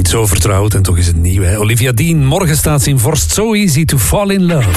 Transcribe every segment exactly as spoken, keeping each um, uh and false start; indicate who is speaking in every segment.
Speaker 1: Niet zo vertrouwd en toch is het nieuw. Hè? Olivia Dean, morgen staat ze in Vorst. So easy to fall in love.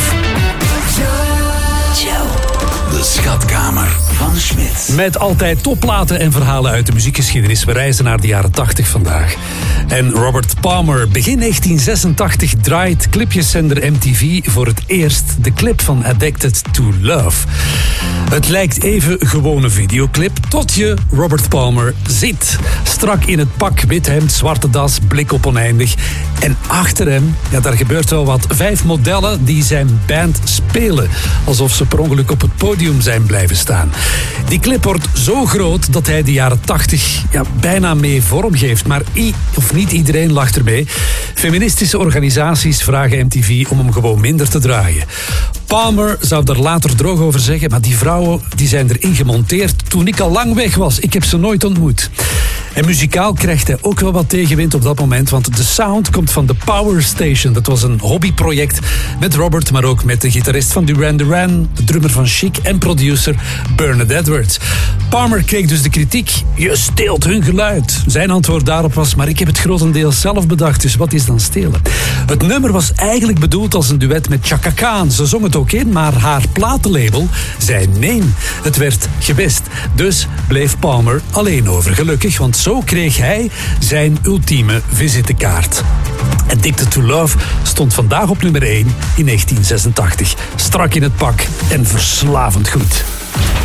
Speaker 2: De schatkamer van Schmidt.
Speaker 1: Met altijd topplaten en verhalen uit de muziekgeschiedenis. We reizen naar de jaren tachtig vandaag. En Robert Palmer, begin negentien zesentachtig, draait clipjeszender M T V voor het eerst de clip van Addicted to Love. Het lijkt even gewone videoclip tot je Robert Palmer ziet. Strak in het pak, wit hemd, zwarte das, blik op oneindig. En achter hem, ja, daar gebeurt wel wat. Vijf modellen die zijn band spelen. Alsof ze per ongeluk op het podium zijn blijven staan. Die clip wordt zo groot dat hij de jaren tachtig ja, bijna mee vormgeeft. Maar i, of niet iedereen lacht erbij. Feministische organisaties vragen M T V om hem gewoon minder te draaien. Palmer zou er later droog over zeggen, maar die vrouwen die zijn erin gemonteerd toen ik al lang weg was. Ik heb ze nooit ontmoet. En muzikaal krijgt hij ook wel wat tegenwind op dat moment, want de sound komt van de Power Station. Dat was een hobbyproject met Robert, maar ook met de gitarist van Duran Duran, de drummer van Chic en producer Bernard Edwards. Palmer kreeg dus de kritiek, je steelt hun geluid. Zijn antwoord daarop was, maar ik heb het grotendeels zelf bedacht, dus wat is dan stelen? Het nummer was eigenlijk bedoeld als een duet met Chaka Khan. Ze zong het ook in, maar haar platenlabel zei nee. Het werd gebest. Dus bleef Palmer alleen over. Gelukkig, want zo kreeg hij zijn ultieme visitekaart. Addicted to Love stond vandaag op nummer één in negentien zesentachtig. Strak in het pak en verslavend goed.